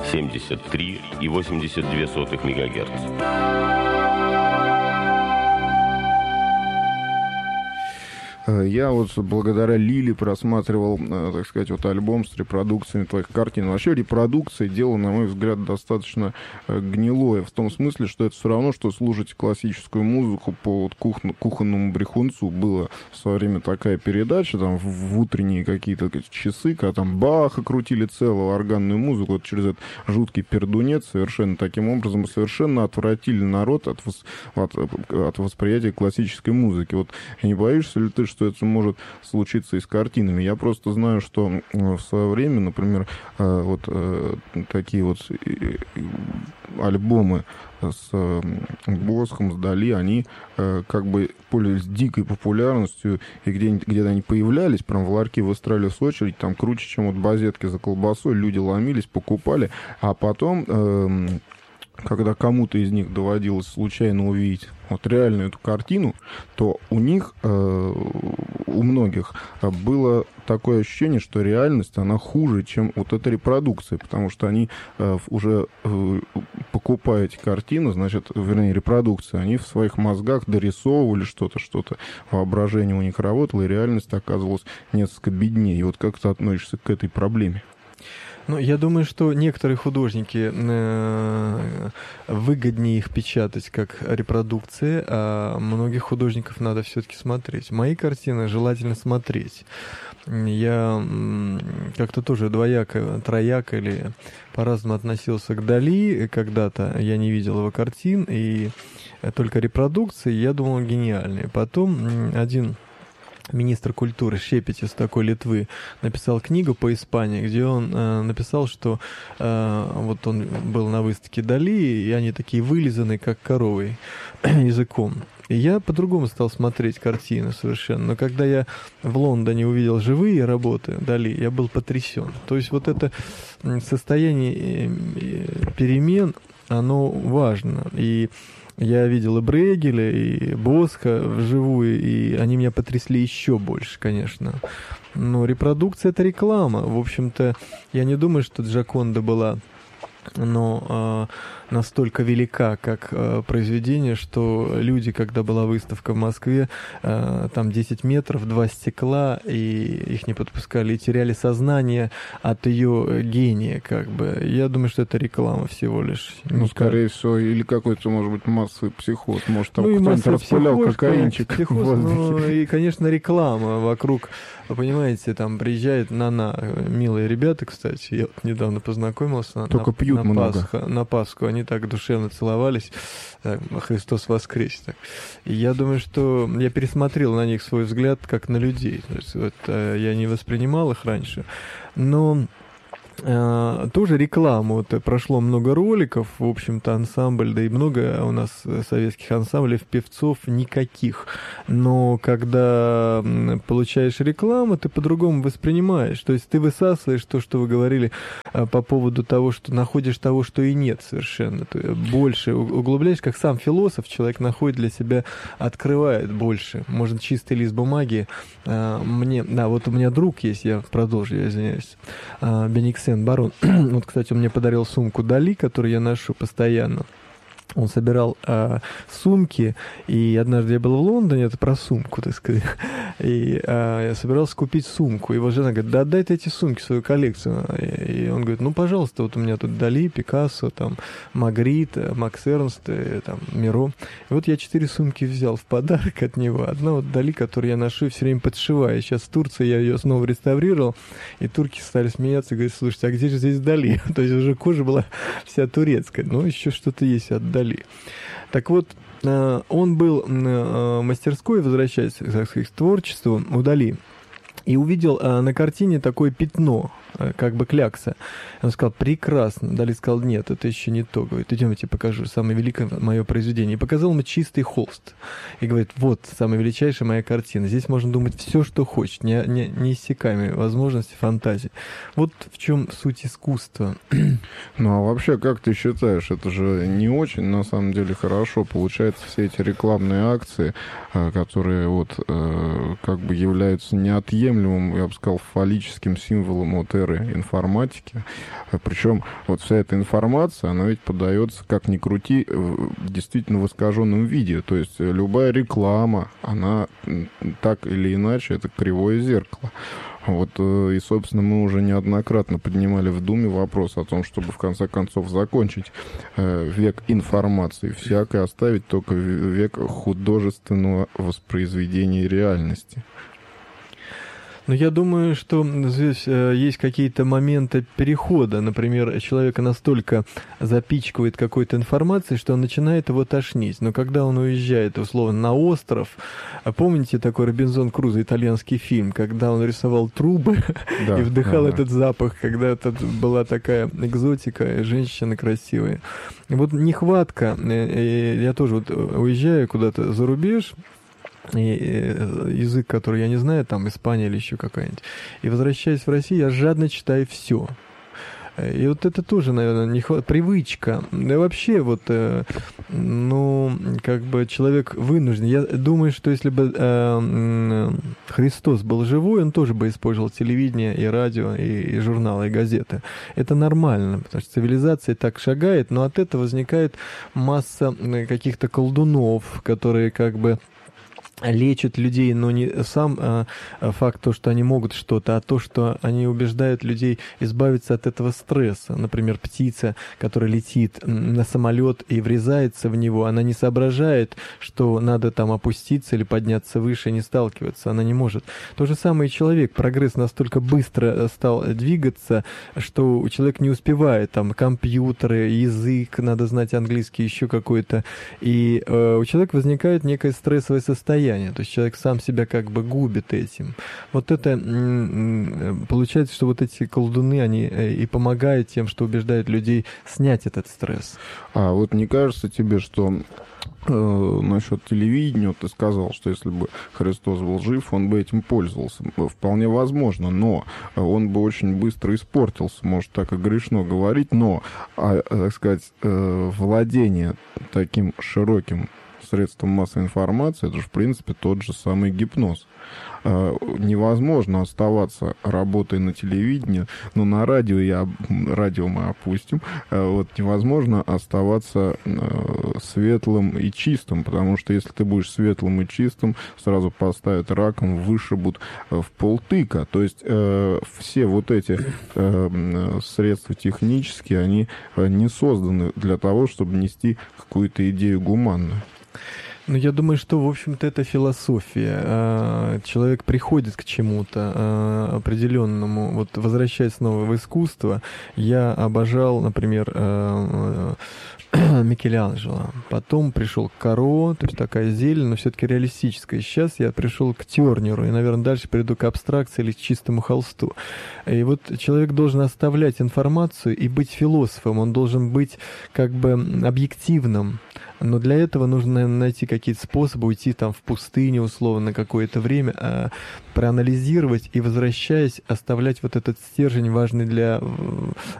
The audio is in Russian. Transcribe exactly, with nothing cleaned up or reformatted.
семьдесят три и восемьдесят две сотых мегагерц. Я вот благодаря Лиле просматривал, так сказать, вот альбом с репродукциями твоих картин. Вообще репродукции дело, на мой взгляд, достаточно гнилое. В том смысле, что это все равно, что слушать классическую музыку по вот кух- кухонному брехунцу. Было в свое время такая передача, там, в утренние какие-то часы, когда там Баха крутили целую органную музыку, вот через этот жуткий пердунец совершенно таким образом совершенно отвратили народ от, вос- от, от восприятия классической музыки. Вот не боишься ли ты, что это может случиться и с картинами? Я просто знаю, что в свое время, например, вот такие вот альбомы с Босхом, с Дали, они как бы пользовались дикой популярностью, и где-нибудь, где-то они появлялись, прям в ларьке выстраивались в очередь, там круче, чем вот базетки за колбасой, люди ломились, покупали, а потом, когда кому-то из них доводилось случайно увидеть вот реальную эту картину, то у них, э, у многих, было такое ощущение, что реальность, она хуже, чем вот эта репродукция, потому что они э, уже э, покупая эти картины, значит, вернее, репродукции, они в своих мозгах дорисовывали что-то, что-то, воображение у них работало, и реальность оказывалась несколько беднее. И вот как ты относишься к этой проблеме? Ну, я думаю, что некоторые художники э, выгоднее их печатать как репродукции, а многих художников надо все-таки смотреть. Мои картины желательно смотреть. Я как-то тоже двояко, трояко или по-разному относился к Дали. Когда-то я не видел его картин, и только репродукции, я думал, он гениальный. Потом один министр культуры Шепетис, такой Литвы, написал книгу по Испании, где он э, написал, что э, вот он был на выставке Дали, и они такие вылизанные, как коровой, языком. И я по-другому стал смотреть картины совершенно. Но когда я в Лондоне увидел живые работы Дали, я был потрясен. То есть вот это состояние перемен, оно важно. И я видел и Брейгеля, и Босха вживую, и они меня потрясли еще больше, конечно. Но репродукция — это реклама. В общем-то, я не думаю, что Джоконда была, но э, настолько велика, как э, произведение, что люди, когда была выставка в Москве, э, там десять метров, два стекла, и их не подпускали, и теряли сознание от ее гения, как бы. Я думаю, что это реклама всего лишь. Ну, Никак. скорее всего, или какой-то, может быть, массовый психоз. Может, там ну, кто-нибудь распылял психоз, кокаинчик психоз, в воздухе. ну, и, конечно, реклама вокруг. Вы понимаете, там приезжает на-на, милые ребята, кстати, я вот недавно познакомился. Только на, пьют на много. Пасху, на Пасху они так душевно целовались. Так, Христос воскрес. Так. И я думаю, что я пересмотрел на них свой взгляд как на людей. То есть, вот, я не воспринимал их раньше. Но Uh, тоже реклама. Вот, прошло много роликов, в общем-то, ансамбль, да и много у нас советских ансамблей, певцов никаких. Но когда получаешь рекламу, ты по-другому воспринимаешь. То есть ты высасываешь то, что вы говорили uh, по поводу того, что находишь того, что и нет совершенно. Ты больше углубляешь, как сам философ, человек находит для себя, открывает больше. Может, чистый лист бумаги. Uh, мне, да, вот у меня друг есть, я продолжу, я извиняюсь, uh, Бениксен Барон. Вот, кстати, он мне подарил сумку Дали, которую я ношу постоянно. Он собирал э, сумки, и однажды я был в Лондоне, это про сумку, так сказать, и э, я собирался купить сумку. Его жена говорит: да отдай ты эти сумки, свою коллекцию. И он говорит: ну, пожалуйста, вот у меня тут Дали, Пикассо, там, Магрит, Макс Эрнст, там, Миро. И вот я четыре сумки взял в подарок от него. Одна вот Дали, которую я ношу и все время подшиваю. Сейчас в Турции я ее снова реставрировал, и турки стали смеяться и говорят: слушайте, а где же здесь Дали? То есть уже кожа была вся турецкая. Ну, еще что-то есть от Дали. Так вот, он был в мастерской, возвращаясь, так сказать, к творчеству, у Дали, и увидел на картине такое пятно, как бы клякса. Он сказал: прекрасно. Дали сказал: нет, это еще не то. Говорит: идем, я тебе покажу самое великое мое произведение. И показал ему чистый холст. И говорит: вот самая величайшая моя картина. Здесь можно думать все, что хочешь. Не, не, неиссякаемые возможности, фантазии. Вот в чем суть искусства. Ну, а вообще, как ты считаешь, это же не очень, на самом деле, хорошо получается, все эти рекламные акции, которые вот как бы являются неотъемлемыми уродливым, я бы сказал, фаллическим символом от эры информатики. Причем вот вся эта информация, она ведь подается, как ни крути, действительно в искаженном виде. То есть любая реклама, она так или иначе, это кривое зеркало. Вот, и, собственно, мы уже неоднократно поднимали в Думе вопрос о том, чтобы, в конце концов, закончить э, век информации всякой, оставить только век художественного воспроизведения реальности. Но я думаю, что здесь э, есть какие-то моменты перехода. Например, человека настолько запичкивает какой-то информацией, что он начинает его тошнить. Но когда он уезжает, условно, на остров, помните такой Робинзон Крузо, итальянский фильм, когда он рисовал трубы да, и вдыхал да, этот да. запах, когда это была такая экзотика, женщины красивые. Вот нехватка. Я тоже вот уезжаю куда-то за рубеж, и язык, который я не знаю, там Испания или еще какая-нибудь. И возвращаясь в Россию, я жадно читаю все. И вот это тоже, наверное, не хват... привычка. Да и вообще вот, э, ну, как бы человек вынужден. Я думаю, что если бы э, Христос был живой, он тоже бы использовал телевидение и радио, и, и журналы, и газеты. Это нормально, потому что цивилизация так шагает, но от этого возникает масса каких-то колдунов, которые как бы лечат людей, но не сам а, факт то, что они могут что-то, а то, что они убеждают людей избавиться от этого стресса. Например, птица, которая летит на самолет и врезается в него, она не соображает, что надо там опуститься или подняться выше и не сталкиваться. Она не может. То же самое и человек. Прогресс настолько быстро стал двигаться, что человек не успевает. Там компьютеры, язык, надо знать английский, еще какой-то. И э, у человека возникает некое стрессовое состояние. То есть человек сам себя как бы губит этим. Вот это получается, что вот эти колдуны, они и помогают тем, что убеждают людей снять этот стресс. А вот не кажется тебе, что э, насчет телевидения, вот ты сказал, что если бы Христос был жив, он бы этим пользовался. Вполне возможно, но он бы очень быстро испортился. Может, так и грешно говорить, но, а, так сказать, э, владение таким широким средством массовой информации, это же, в принципе, тот же самый гипноз. Невозможно оставаться, работая на телевидении, но на радио, я, радио мы опустим, вот невозможно оставаться светлым и чистым, потому что если ты будешь светлым и чистым, сразу поставят раком, вышибут в полтыка. То есть все вот эти средства технические, они не созданы для того, чтобы нести какую-то идею гуманную. Ну, я думаю, что, в общем-то, это философия. Человек приходит к чему-то определенному. Вот, возвращаясь снова в искусство, я обожал, например, Микеланджело. Потом пришел Каро, то есть такая зелень, но все-таки реалистическая. Сейчас я пришел к Тернеру, и, наверное, дальше приду к абстракции или к чистому холсту. И вот человек должен оставлять информацию и быть философом. Он должен быть как бы объективным. Но для этого нужно, наверное, найти какие-то способы, уйти там в пустыню условно на какое-то время, а, проанализировать и, возвращаясь, оставлять вот этот стержень, важный для